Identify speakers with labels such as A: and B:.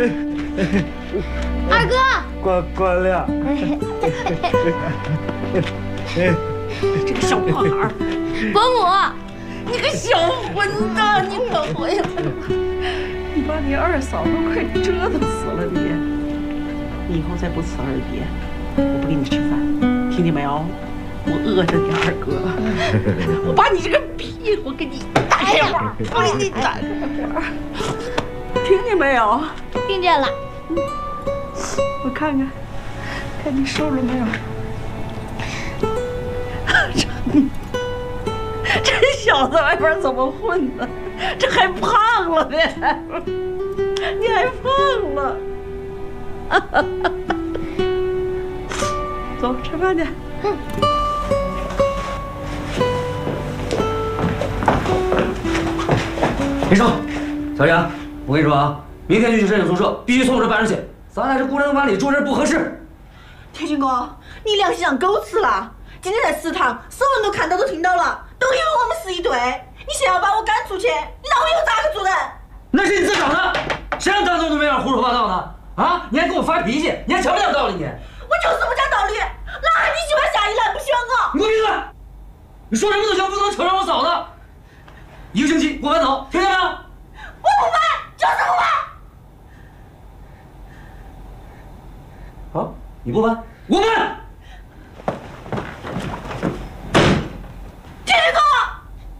A: 二哥，
B: 关亮，
C: 这个小破孩儿，
A: 伯母，
C: 你个小混蛋，你可回来了！你把你二嫂都快折腾死了你！你以后再不辞二爷，我不给你吃饭，听见没有？我饿着你二哥，我把你这个屁股给你打开花，我给你打开花，听见没有？
A: 听见了。
C: 我看看你瘦了没有？这小子外边怎么混的？这还胖了呢！你还胖了！走，吃饭去。
D: 别说，小杨，我跟你说啊，明天就去摄影宿舍，必须送我这办事去。咱俩这孤人馆里住着不合适。
E: 铁军哥，你良心让狗吃了！今天在食堂，所有人都看到都听到了，都以为我们是一对。你现在要把我赶出去，你让我以后咋个做人？
D: 那是你自找的，谁让当众都没法胡说八道呢？啊！你还跟我发脾气，你还讲不讲道理你？
E: 我就是不讲道理，哪还你喜欢夏一兰，不喜欢我？
D: 你给我闭嘴！你说什么都行，不能扯上我嫂子。1个星期我搬走，听见没有？
E: 我不搬，就是不搬。
D: 好，你不搬，我搬。